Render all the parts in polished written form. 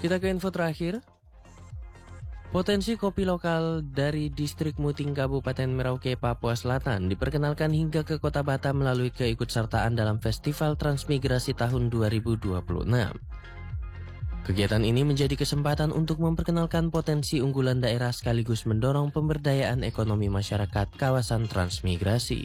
Kita ke info terakhir. Potensi kopi lokal dari Distrik Muting Kabupaten Merauke, Papua Selatan diperkenalkan hingga ke Kota Batam melalui keikutsertaan dalam Festival Transmigrasi tahun 2026. Kegiatan ini menjadi kesempatan untuk memperkenalkan potensi unggulan daerah sekaligus mendorong pemberdayaan ekonomi masyarakat kawasan transmigrasi.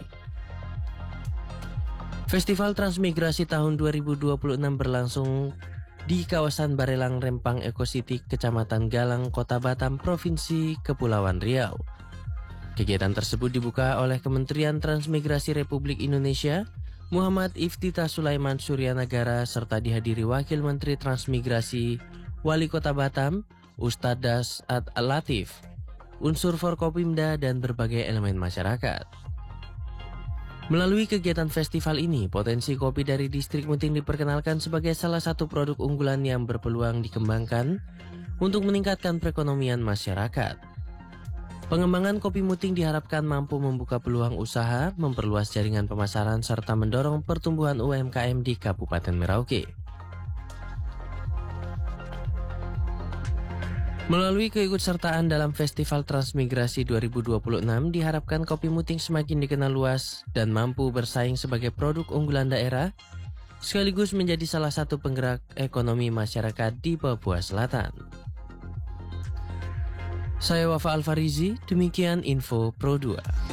Festival Transmigrasi tahun 2026 berlangsung di kawasan Barelang Rempang Eco City, Kecamatan Galang, Kota Batam, Provinsi Kepulauan Riau. Kegiatan tersebut dibuka oleh Kementerian Transmigrasi Republik Indonesia, Muhammad Iftitah Sulaiman Suryanagara, serta dihadiri Wakil Menteri Transmigrasi, Wali Kota Batam, Ustadz Dasat Latif, unsur Forkopimda, dan berbagai elemen masyarakat. Melalui kegiatan festival ini, potensi kopi dari Distrik Muting diperkenalkan sebagai salah satu produk unggulan yang berpeluang dikembangkan untuk meningkatkan perekonomian masyarakat. Pengembangan kopi Muting diharapkan mampu membuka peluang usaha, memperluas jaringan pemasaran, serta mendorong pertumbuhan UMKM di Kabupaten Merauke. Melalui keikutsertaan dalam Festival Transmigrasi 2026, diharapkan kopi Muting semakin dikenal luas dan mampu bersaing sebagai produk unggulan daerah, sekaligus menjadi salah satu penggerak ekonomi masyarakat di Papua Selatan. Saya Wafa Alfarizi, demikian info Pro 2.